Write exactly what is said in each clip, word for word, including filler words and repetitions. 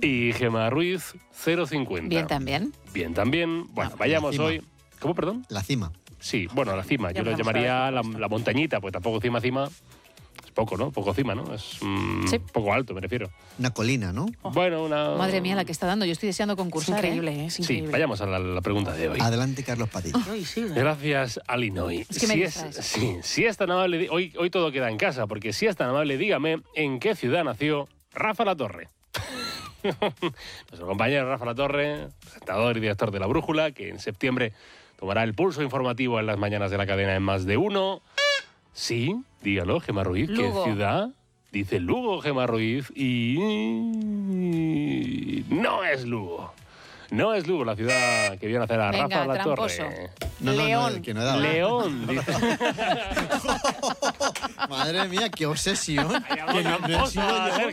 Y Gemma Ruiz, cero coma cincuenta. Bien también. Bien también. Bueno, La- vayamos la cima. hoy... ¿Cómo, perdón? La cima. Sí, bueno, la cima. Ya Yo lo empezamos a ver llamaría qué la, cuesta. la montañita, pues tampoco cima, cima... Es poco, ¿no? Poco cima, ¿no? Es mm, Sí. poco alto, me refiero. Una colina, ¿no? Bueno, una... Madre mía, la que está dando. Yo estoy deseando Es concursar. increíble, ¿eh? ¿eh? Es Sí, increíble. vayamos a la, la pregunta de hoy. Adelante, Carlos Padilla. Ay, sí, ¿eh? Gracias, Alinoy. Es que me si, es, distraes. sí, si es tan amable, di- hoy, hoy todo queda en casa, porque si es tan amable, dígame en qué ciudad nació Rafa Latorre. Nuestro compañero Rafa Latorre, presentador y director de La Brújula, que en septiembre tomará el pulso informativo en las mañanas de la cadena en Más de Uno. Sí, dígalo, Gemma Ruiz, Lugo. ¿qué ciudad? Dice Lugo, Gemma Ruiz, y... no es Lugo. No es Lugo, la ciudad que vio nacer a Venga, Rafa Latorre. tramposo. No, no, León. no, que no he dado. León, dice. Madre mía, qué obsesión. Que no, no he sido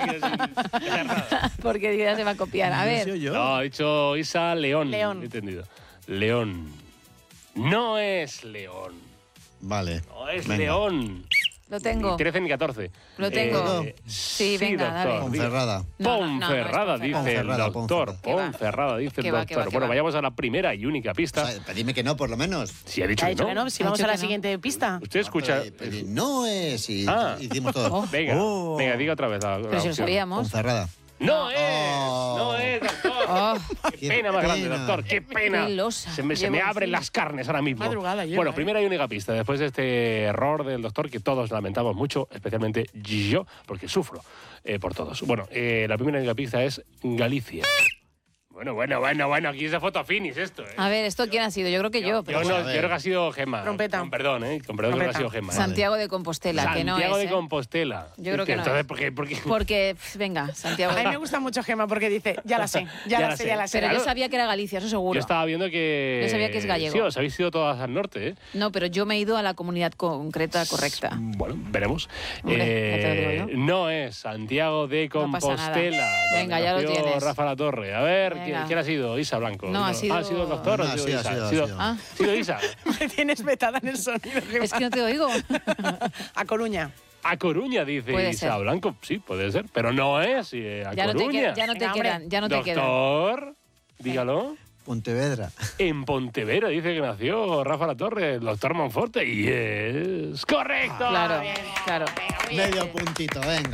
yo. Porque ya se va a copiar. A No he ver. sido yo. No, ha dicho Isa León. León. He entendido. León. No es León. Vale. No es Venga. León. Lo tengo. Ni trece ni catorce. Lo tengo. Eh, Sí, venga, doctor. dale. Ponferrada. No, no, no, no es Ponferrada, dice Ponferrada, el doctor. Ponferrada. Que va. Ponferrada, dice el Que va, que va, doctor. que Bueno, va. vayamos a la primera y única O pista. sea, pedime que no, por lo menos. Si ha dicho Ha que dicho no. que no, si Ha vamos dicho a la que no. siguiente pista. Usted escucha. Pero, pero no es. Y Ah. hicimos todo. Venga, Oh. venga, diga otra vez la, la Pero si lo opción. sabíamos. Ponferrada. No es, Oh. no es, doctor. Oh, Qué Qué pena más grande, pena. doctor, qué pena. Qué losa. Se me, se Llevo me abren encima. las carnes ahora mismo. Madrugada lleva, bueno, ¿eh? primera y única pista. Después de este error del doctor, que todos lamentamos mucho, especialmente yo, porque sufro eh, por todos. Bueno, eh, la primera y única pista es Galicia. Bueno, bueno, bueno, bueno, aquí es de fotofinis esto. ¿eh? a ver, ¿esto quién ha sido? Yo creo que yo. Yo, pero no, a yo ver. creo que ha sido Gemma. Trompeta. Con perdón, ¿eh? Con perdón, creo que ha Trompeta. sido Gemma. ¿eh? Santiago de Compostela, que no Santiago es. de ¿eh? Compostela. Yo creo que no Entonces, es. ¿por qué? ¿Por qué? Porque, pf, venga, Santiago A mí me de gusta mucho Gemma porque dice, ya la sé, ya, la sé, ya la sé. Pero yo Claro. sabía que era Galicia, eso seguro. Yo estaba viendo que... Yo sabía que es gallego. Sí, os habéis ido todas al norte, ¿eh? No, pero yo me he ido a la comunidad concreta correcta. Bueno, veremos. Hombre, ya te lo digo yo. No es Santiago de No pasa nada. Compostela. Venga, donde ya lo nació tienes. Rafa Latorre. A ver, Venga. ¿quién, quién ha sido? Isa Blanco. No, ha sido- Ah, ¿ha sido el doctor o No, ha sido sí, ha Isa? sido, ¿Ha ha sido, sido. Ah, ¿ha sido Isa? Me tienes vetada en el sonido, Gemma. es que no te oigo. A Coruña. A Coruña, dice Puede Isa ser. Blanco. Sí, puede ser, pero no es eh, a Ya no te, Coruña. queda- ya no te Venga, hombre. quedan, ya no te quedan. Doctor, dígalo. Pontevedra. En Pontevedra dice que nació Rafa Latorre, el doctor Monforte, y es correcto. Claro, claro. Medio puntito, venga.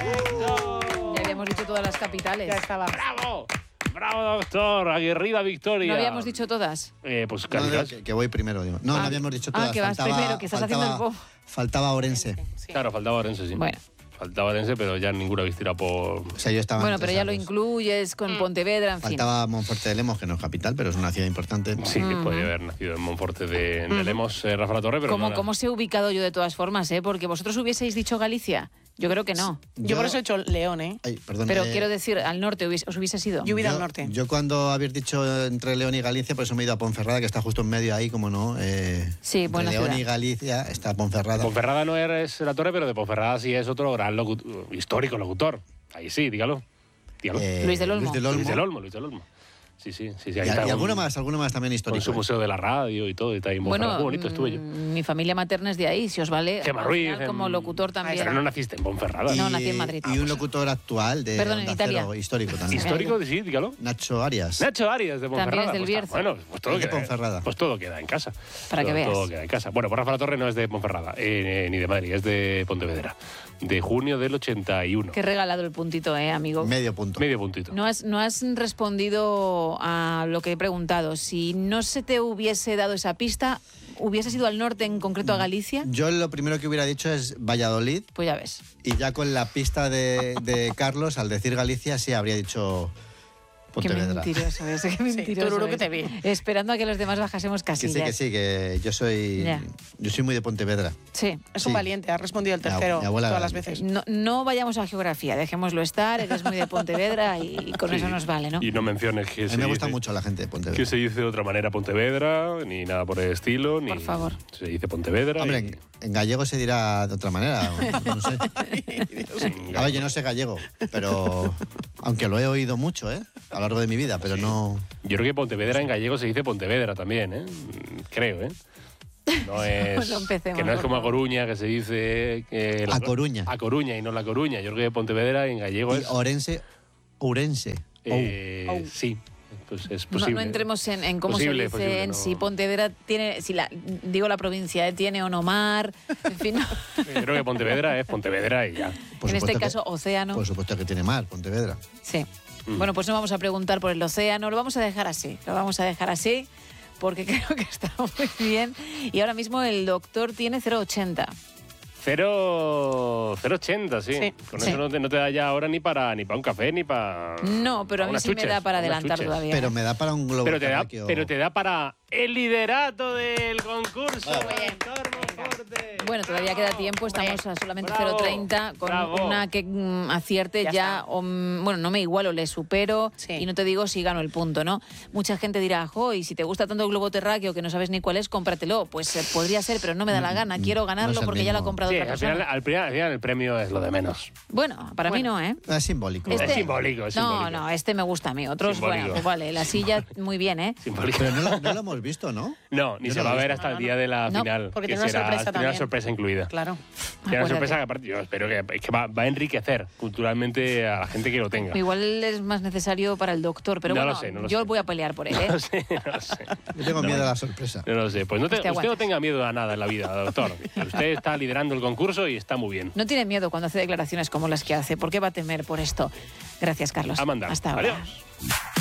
Ya habíamos dicho todas las capitales. Ya estaba. ¡Bravo! ¡Bravo, doctor! Aguerrida victoria. ¿No habíamos dicho todas? Eh, pues No, Cádiz. no, que, que voy primero, digo. No, Ah, no habíamos dicho ah, todas. que vas faltaba, primero, que estás haciendo faltaba, el po. Faltaba Orense. Sí. Claro, faltaba Orense, sí. Bueno, Faltaba Orense, pero ya ninguna habéis tirado por... O sea, yo estaba bueno, entre pero ya esas lo dos. incluyes con Pontevedra, en fin. Faltaba Monforte de Lemos, que no es capital, pero es una ciudad importante. Sí, que podría haber nacido en Monforte de, de Lemos, eh, Rafa Latorre, pero ¿Cómo, no era- ¿Cómo se ha ubicado yo de todas formas, eh? Porque vosotros hubieseis dicho Galicia. Yo creo que no. Yo por eso he hecho León, ¿eh? Ay, perdón, Pero eh, quiero decir, al norte hubiese- os hubiese sido. Yo hubiera yo, al norte. Yo cuando habéis dicho entre León y Galicia, por eso me he ido a Ponferrada, que está justo en medio ahí, como no. Eh, Sí, entre buena León ciudad. y Galicia está Ponferrada. Ponferrada no eres la torre, pero de Ponferrada sí es otro gran locu- histórico locutor. Ahí sí, dígalo. Dígalo. Eh, Luis del Olmo. Luis del Olmo. Luis del Olmo, Luis del Olmo. Sí, sí, sí. sí Y, ahí y está alguno un- más, alguno más también Con histórico. su eh. museo de la radio y todo, y está ahí en Ponferrada. Bueno, Muy bonito estuve yo. mm, mi familia materna es de ahí, si os vale. Gemma al Ruiz, final, como en- locutor también. Pero no naciste en Ponferrada. Y, No, nací en Madrid. y un locutor actual de Perdón, en Onda Italia. Cero, histórico también. Histórico, sí, dígalo. Nacho Arias. Nacho Arias de También Ponferrada. es del pues, Bierzo. bueno, pues todo, Es de queda, Ponferrada. pues todo queda en casa. Para que todo, veas. Todo queda en casa. Bueno, pues Rafa Latorre no es de Ponferrada, eh, ni de Madrid, es de Pontevedra. De junio del ochenta y uno. Qué regalado el puntito, eh, amigo. Medio punto. Medio puntito. No has, no has respondido a lo que he preguntado. Si no se te hubiese dado esa pista, ¿hubieses ido al norte, en concreto a Galicia? Yo lo primero que hubiera dicho es Valladolid, Pues ya ves. y ya con la pista de, de Carlos, al decir Galicia, sí habría dicho Qué Pontevedra. mentiroso es, qué mentiroso tururú que es. te vi. Esperando a que los demás bajásemos Que sí, casillas. que sí, que yo soy, Ya. yo soy muy de Pontevedra. Sí. Es Sí. un valiente, ha respondido el Mi ab- tercero mi abuela todas era las valiente. veces. No, no vayamos a geografía, dejémoslo estar, eres muy de Pontevedra y, y con Sí. eso nos vale, ¿no? Y no menciones que A se mí me gusta dice- mucho la gente de que Pontevedra. se dice de otra manera Pontevedra, ni nada por el estilo. Ni Por favor. Se dice Pontevedra. Hombre, y- en, en gallego se dirá de otra manera. o- No sé. A ver, yo no sé gallego, pero aunque lo he oído mucho, ¿eh? A lo largo de mi vida, pero no. Yo creo que Pontevedra en gallego se dice Pontevedra también, ¿eh? Creo, ¿eh? No es, No empecemos, que no es por como a favor. Coruña, que se dice... Que A Coruña. A Coruña y no La Coruña. Yo creo que Pontevedra en gallego Y es... Orense, Ourense. Eh, Oh. Sí, pues es No, posible. no entremos en, en cómo Posible, se dice, posible, en no. si Pontevedra tiene, si la, digo la provincia, ¿eh? tiene o no mar, en fin, no. Yo creo que Pontevedra es Pontevedra y ya. Por en este supuesto que- caso océano. Por supuesto que tiene mar, Pontevedra. Sí. Mm. Bueno, pues no vamos a preguntar por el océano, lo vamos a dejar así, lo vamos a dejar así, porque creo que está muy bien. Y ahora mismo el doctor tiene cero coma ochenta. Cero, cero ochenta, sí. Sí, Con sí. eso no te, no te da ya ahora ni para ni para un café ni para. No, pero a mí unas sí me chuches, da para unas adelantar chuches. todavía. Pero me da para un globo Pero te da, terráqueo. pero te da para el liderato del concurso. Ah. Muy bien. Doctor Monforte. Bueno, todavía queda tiempo, estamos a solamente Bravo, cero coma treinta, con bravo. una que mm, acierte Ya ya, está. o, mm, bueno, no me igualo, le supero Sí. y no te digo si gano el punto, ¿no? Mucha gente dirá, jo, y si te gusta tanto el globo terráqueo que no sabes ni cuál es, cómpratelo. Pues eh, podría ser, pero no me da la gana, quiero ganarlo no es el porque ya lo ha mismo. comprado Sí, otra al final, persona. al, final, al final el premio es lo de menos. Bueno, para mí no, ¿eh? Es simbólico. Es simbólico, es no, simbólico. no, este me gusta a mí. Otros, Simbólico. bueno, pues vale, la silla muy bien, ¿eh? Simbólico. Pero no lo, no lo hemos visto, ¿no? No, ni Yo se no va a lo he ver visto. hasta No, el no, día no. de la No, final. porque que tiene una será- sorpresa tiene una también. sorpresa incluida. Claro. Tiene una Acuérdate. sorpresa que aparte yo espero que, es que va, va a enriquecer culturalmente a la gente que lo tenga. Igual es más necesario para el doctor, pero No bueno, lo sé, no lo yo sé. voy a pelear por él, ¿eh? No lo sé, no lo sé. Yo tengo miedo a la sorpresa. No lo sé. Pues no te- Pues te usted no aguantas. tenga miedo a nada en la vida, doctor. Usted está liderando el concurso y está muy bien. No tiene miedo cuando hace declaraciones como las que hace. ¿Por qué va a temer por esto? Gracias, Carlos. A mandar. Hasta ahora. Adiós.